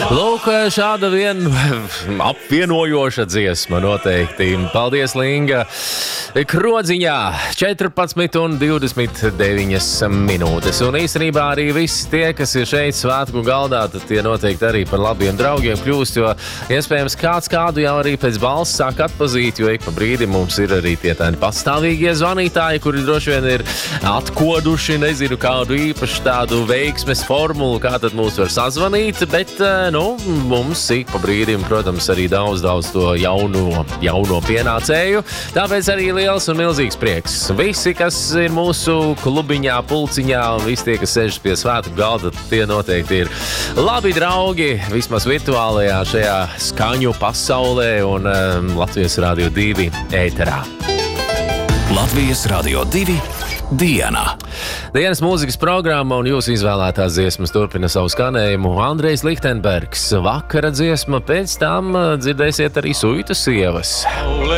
Lūk, šāda apvienojoša dziesma noteikti. Paldies, Linga. Krodziņā 14:29 minūtes. Un īstenībā arī visi tie, kas ir šeit svētku galdā, tad tie noteikti arī par labiem draugiem kļūst, jo iespējams kādu jau arī pēc balss sāk atpazīt, jo ik pa brīdim mums ir arī tie tādi pastāvīgie zvanītāji, kuri droši vien ir atkoduši, nezinu, kādu īpašu tādu veiksmes formulu, kā tad mūs var sazvanīt, bet, mums ik pa brīdim, protams, arī daudz to jauno pienācēju. Tāpēc arī liels un milzīgs prieks. Visi, kas ir mūsu klubiņā, pulciņā un visi tie, kas sēž pie svētku galda, tie noteikti ir labi draugi, vismaz virtuālajā šajā skaņu pasaulē un Latvijas Radio 2 ēterā. Latvijas Radio 2 diena. Dienas mūzikas programma un jūsu izvēlētās dziesmas turpina savu skanējumu. Andrejs Lichtenbergs, vakara dziesma, pēc tam dzirdēsiet arī Suitu sievas.